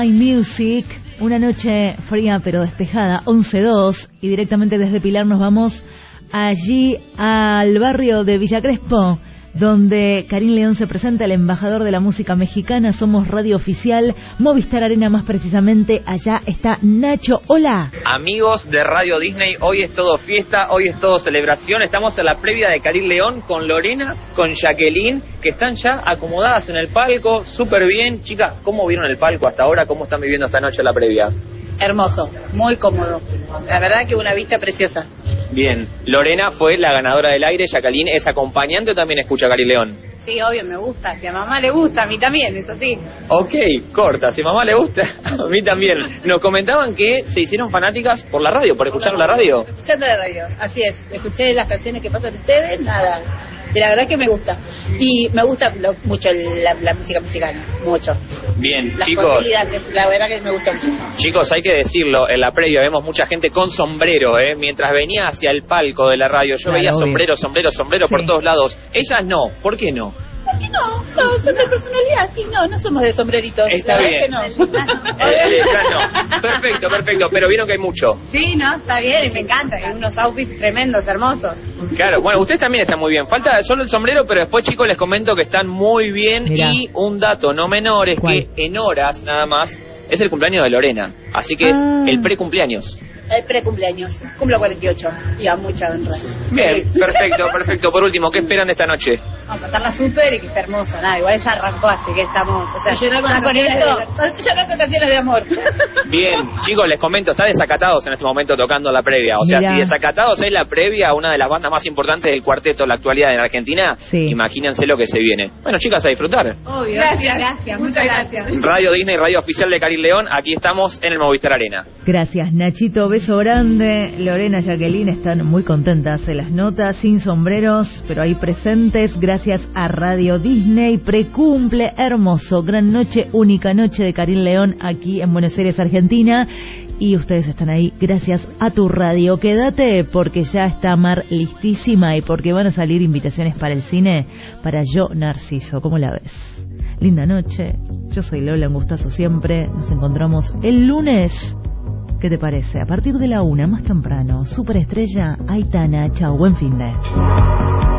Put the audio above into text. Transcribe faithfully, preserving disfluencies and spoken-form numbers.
Music, una noche fría pero despejada, once dos, y directamente desde Pilar nos vamos allí al barrio de Villa Crespo, donde Karim León se presenta, el embajador de la música mexicana. Somos radio oficial, Movistar Arena más precisamente. Allá está Nacho. Hola. Amigos de Radio Disney, hoy es todo fiesta, hoy es todo celebración. Estamos en la previa de Karim León con Lorena, con Jacqueline, que están ya acomodadas en el palco, súper bien. Chicas, ¿cómo vieron el palco hasta ahora? ¿Cómo están viviendo esta noche la previa? Hermoso, muy cómodo. La verdad que una vista preciosa. Bien, Lorena fue la ganadora del aire, Jacqueline es acompañante o también escucha a Karim León. Sí, obvio, me gusta. Si a mamá le gusta, a mí también, eso sí. Ok, corta, si a mamá le gusta, a mí también. Nos comentaban que se hicieron fanáticas por la radio, por escuchar la radio. Escuchando la radio, así es. Escuché las canciones que pasan ustedes, nada. Y la verdad que me gusta. Y me gusta lo, mucho la, la música mexicana, mucho. Bien, las chicos. posibilidades, la verdad que me gusta mucho. Chicos, hay que decirlo, en la previa vemos mucha gente con sombrero, ¿eh? Mientras venía hacia el palco de la radio, yo claro, veía sombrero, sombrero, sombrero sí. por todos lados. Ellas no, ¿por qué no? ¿Por qué no? No, son de personalidad, sí, no, no somos de sombreritos. Está la bien. verdad que no. El, el no. Perfecto, perfecto, pero vieron que hay mucho. Sí, no, está bien, y me encanta, hay unos outfits tremendos, hermosos. Claro, bueno, ustedes también están muy bien. Falta solo el sombrero, pero después, chicos, les comento que están muy bien. Mirá. Y un dato no menor es ¿cuál? Que en horas nada más es el cumpleaños de Lorena, así que ah. es el pre-cumpleaños. El pre-cumpleaños, cumplo cuarenta y ocho y a mucha honra. Bien, perfecto, perfecto. Por último, ¿qué esperan de esta noche? Vamos a pasarla súper y que está hermosa. Nada, igual ya arrancó, así que estamos... O sea, llorar con, con esto, llorar con canciones de amor. Bien, chicos, les comento, está Desacatados en este momento tocando la previa. O sea, mirá. Si Desacatados es la previa, una de las bandas más importantes del cuarteto en la actualidad en Argentina, sí. Imagínense lo que se viene. Bueno, chicas, a disfrutar. Obvio. Gracias, gracias, muchas gracias. Radio Disney, radio oficial de Karim León, aquí estamos en el Movistar Arena. Gracias, Nachito, beso grande. Lorena, Jacqueline están muy contentas en las notas, sin sombreros, pero ahí presentes, gracias a Radio Disney. Precumple hermoso, gran noche, única noche de Karim León aquí en Buenos Aires, Argentina. Y ustedes están ahí gracias a tu radio. Quédate porque ya está Mar listísima y porque van a salir invitaciones para el cine para Yo Narciso. ¿Cómo la ves? Linda noche. Yo soy Lola, un gustazo siempre. Nos encontramos el lunes. ¿Qué te parece? A partir de la una, más temprano. Superestrella, Aitana. Chao, buen fin de...